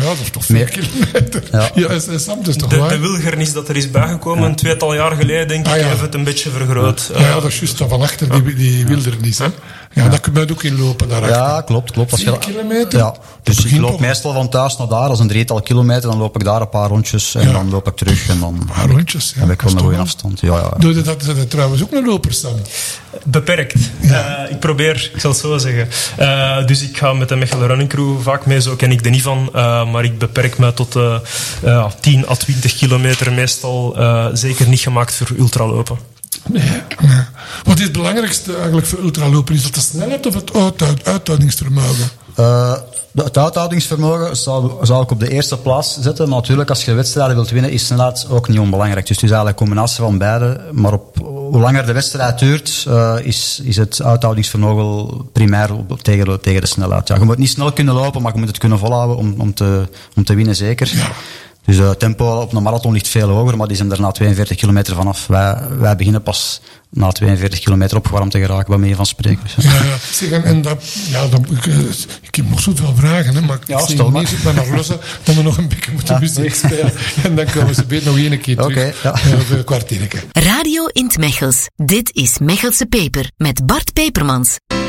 dat is toch 4 kilometer. Ja, Sam, dat is toch waar? De wilgernis dat er is bijgekomen, 2 jaar geleden, denk ik, heeft het een beetje vergroot. Ja, dat is juist van achter die wildernis, hè. Ja, daar kun je ook in lopen daarachter. Ja, klopt. 4 kilometer? Ja, dus ik loop meestal van thuis naar daar, dat is een 3-tal kilometer, dan loop ik daar een paar rondjes en dan loop ik terug. En dan een paar rondjes, ja. Heb ik wel een goede afstand. Ja. Doe je dat trouwens ook een loper, Sam? Beperkt. Ja. Ik probeer, ik zal het zo zeggen. Dus ik ga met de Mechelen Running Crew vaak mee, zo ken ik er niet van. Maar ik beperk me tot 10 à 20 kilometer meestal. Zeker niet gemaakt voor ultralopen. Nee. Wat is het belangrijkste eigenlijk voor ultralopen? Is dat de snelheid of het uithoudingsvermogen? Het uithoudingsvermogen zou ik op de eerste plaats zetten. Maar natuurlijk, als je wedstrijden wilt winnen, is snelheid ook niet onbelangrijk. Dus het is eigenlijk een combinatie van beide. Maar hoe langer de wedstrijd duurt, is het uithoudingsvermogen primair tegen de snelheid. Ja, je moet niet snel kunnen lopen, maar je moet het kunnen volhouden om te winnen, zeker. Ja. Dus het tempo op een marathon ligt veel hoger, maar die zijn er na 42 kilometer vanaf. Wij beginnen pas na 42 kilometer opgewarmd te geraken, waarmee je van spreekt. Dus, ja. Zeg, ik heb nog zoveel vragen, hè, maar ik zie niet zitten naar lossen dat we nog een beetje moeten muziek spelen. En dan komen ze beter nog één keer terug. Okay, voor een kwartiertje. Radio in 't Mechels. Dit is Mechelse Peper met Bart Pepermans.